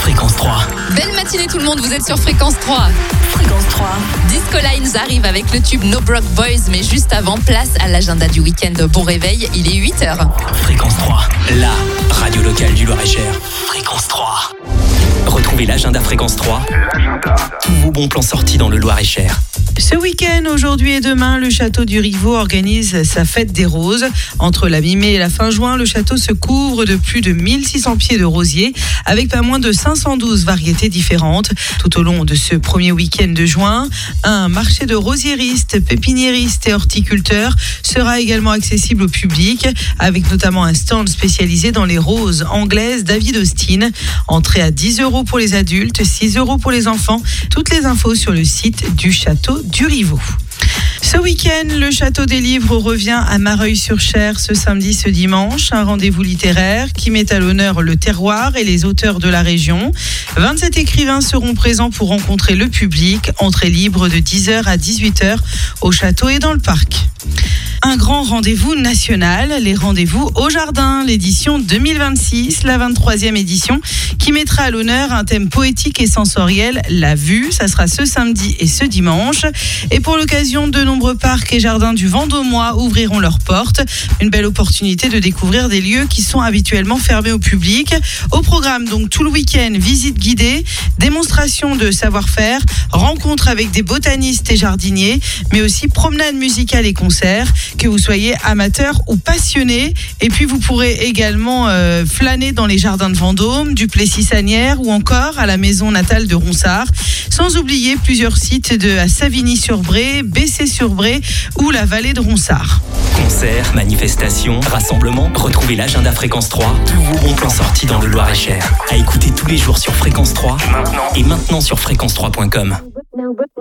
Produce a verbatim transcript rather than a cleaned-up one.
Fréquence trois. Belle matinée tout le monde, vous êtes sur Fréquence trois. Fréquence trois. Disco Lines arrive avec le tube No Broke Boys, mais juste avant, place à l'agenda du week-end. Bon réveil, il est huit heures. Fréquence trois, la radio locale du Loir-et-Cher. Fréquence trois. Retrouvez l'agenda Fréquence trois. L'agenda. Tous vos bons plans sortis dans le Loir-et-Cher. Ce week-end, aujourd'hui et demain, le château du Rivaux organise sa fête des roses. Entre la mi-mai et la fin juin, le château se couvre de plus de mille six cents pieds de rosiers, avec pas moins de cinq cent douze variétés différentes. Tout au long de ce premier week-end de juin, un marché de rosiéristes, pépiniéristes et horticulteurs sera également accessible au public, avec notamment un stand spécialisé dans les roses anglaises David Austin. Entrée à dix euros pour les adultes, six euros pour les enfants. Toutes les infos sur le site du château du Rivaux. Ce week-end, le Château des Livres revient à Mareuil-sur-Cher ce samedi, ce dimanche. Un rendez-vous littéraire qui met à l'honneur le terroir et les auteurs de la région. vingt-sept écrivains seront présents pour rencontrer le public. Entrée libre de dix heures à dix-huit heures au château et dans le parc. Un grand rendez-vous national, les rendez-vous au jardin, l'édition deux mille vingt-six, la vingt-troisième édition, qui mettra à l'honneur un thème poétique et sensoriel, la vue. Ça sera ce samedi et ce dimanche. Et pour l'occasion, de nombreux parcs et jardins du Vendômois ouvriront leurs portes. Une belle opportunité de découvrir des lieux qui sont habituellement fermés au public. Au programme, donc, tout le week-end, visite guidée, démonstration de savoir-faire, rencontres avec des botanistes et jardiniers, mais aussi promenades musicales et concerts. Que vous soyez amateur ou passionné. Et puis vous pourrez également euh, flâner dans les jardins de Vendôme, du Plessis-Sanière ou encore à la maison natale de Ronsard. Sans oublier plusieurs sites de à Savigny-sur-Bray, Bessay-sur-Bray ou la vallée de Ronsard. Concerts, manifestations, rassemblements, retrouvez l'agenda Fréquence trois. Tous vos bons plans sortis dans le Loir-et-Cher. À écouter tous les jours sur Fréquence trois. Maintenant. Et maintenant sur fréquence trois point com.